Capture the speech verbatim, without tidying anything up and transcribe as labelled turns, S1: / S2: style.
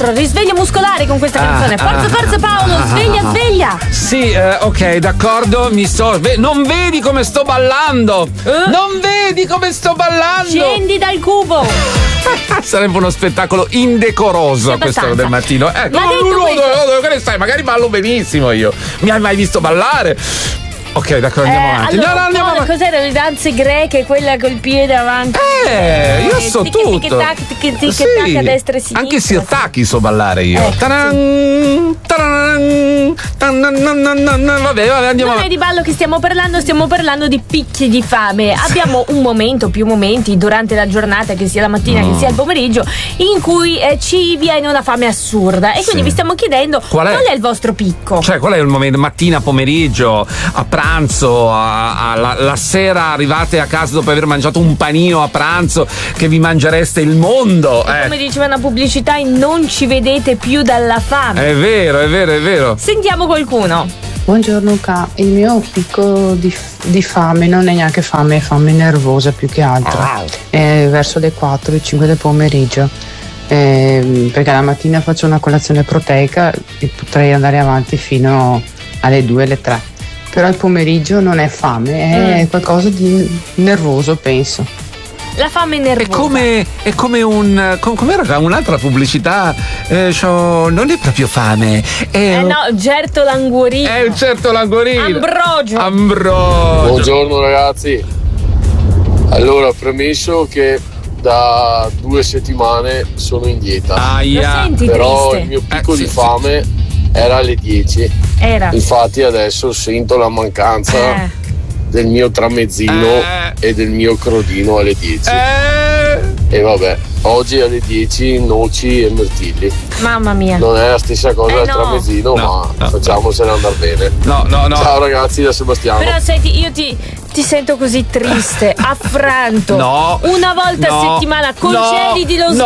S1: nostro risveglio muscolare con questa canzone. Forza,
S2: ah,
S1: forza Paolo,
S2: ah,
S1: sveglia,
S2: ah,
S1: sveglia.
S2: Sì, eh, ok, d'accordo, mi sto. Non vedi come sto ballando?
S1: Uh.
S2: Non vedi come sto ballando?
S1: Scendi dal cubo.
S2: Sarebbe uno spettacolo indecoroso a quest'ora del mattino. Ecco,
S1: Ma
S2: no,
S1: detto
S2: no,
S1: questo-
S2: no, no, che ne sai? Magari ballo benissimo io. Mi hai mai visto ballare? Ok, d'accordo, andiamo
S1: Eh,
S2: avanti.
S1: allora,
S2: no, no, andiamo
S1: no,
S2: avanti.
S1: cos'erano le danze greche, quella col piede avanti?
S2: Eh, io so
S1: tic, tic,
S2: tutto.
S1: tac, tic, tic, tic,
S2: Sì,
S1: tac, a destra e a sinistra.
S2: anche il sirtaki so ballare io.
S1: Ecco,
S2: Taran, taran, tanan, vabbè, vabbè, andiamo
S1: Non è
S2: avanti.
S1: di ballo che stiamo parlando, stiamo parlando di picchi di fame. Abbiamo un momento, più momenti durante la giornata, che sia la mattina
S2: Mm.
S1: che sia il pomeriggio, in cui eh, ci viene una fame assurda. E quindi
S2: Sì.
S1: vi stiamo chiedendo
S2: Qual è?
S1: qual è il vostro picco?
S2: Cioè, qual è il momento? Mattina, pomeriggio, a pranzo, a, a- la, la sera arrivate a casa dopo aver mangiato un panino a pranzo che vi mangereste il mondo. Eh.
S1: Come diceva una pubblicità, in non ci vedete più dalla fame.
S2: È vero, è vero, è vero.
S1: Sentiamo qualcuno.
S3: Buongiorno Ca, il mio picco di, di fame non è neanche fame, è fame nervosa più che altro. È verso le quattro cinque del pomeriggio. Eh, perché la mattina faccio una colazione proteica e potrei andare avanti fino alle due, alle tre. Però il pomeriggio non è fame, è
S1: Mm.
S3: qualcosa di nervoso, penso.
S1: La fame nervosa.
S2: È come, è come un. com- Com'era un'altra pubblicità? Eh, c'ho- non è proprio fame. È,
S1: Eh no, Gerto Languorino.
S2: è un certo languorino.
S1: Ambrogio.
S2: Ambrogio.
S4: Buongiorno ragazzi. Allora, premesso che da due settimane sono in dieta.
S2: Aia.
S1: Lo senti
S4: Però
S1: triste?
S4: il mio picco
S2: Eh, sì,
S4: di
S2: sì.
S4: fame era alle dieci.
S1: Era.
S4: Infatti adesso sento la mancanza
S1: Eh.
S4: del mio tramezzino
S2: Eh.
S4: e del mio crodino alle dieci.
S2: Eh,
S4: E vabbè, oggi alle dieci noci e mirtilli.
S1: Mamma mia.
S4: Non è la stessa cosa
S1: Eh,
S4: del
S1: no.
S4: tramezzino,
S2: No,
S4: ma
S2: no.
S4: facciamocela andare bene.
S2: no, no, no.
S4: Ciao ragazzi da Sebastiano.
S1: Però senti, io ti, ti sento così triste, affranto.
S2: No.
S1: Una volta
S2: No.
S1: a settimana,
S2: No.
S1: concediti lo
S2: No.